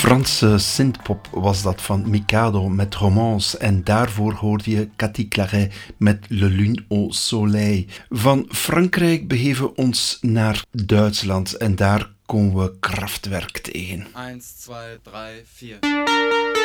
Franse synthpop was dat van Mikado met Romance. En daarvoor hoorde je Cathy Claret met Le Lune au Soleil. Van Frankrijk begeven we ons naar Duitsland en daar komen we Kraftwerk tegen. 1, 2, 3, 4.